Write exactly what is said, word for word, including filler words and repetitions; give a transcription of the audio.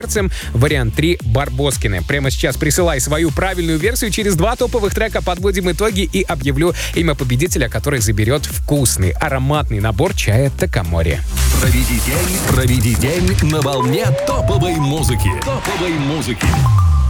Вариант три — Барбоскины. Прямо сейчас присылай свою правильную версию. Через два топовых трека подводим итоги и объявлю имя победителя, который заберет вкусный, ароматный набор чая Такамори. Проведи день, проведи день на волне топовой музыки. Топовой музыки.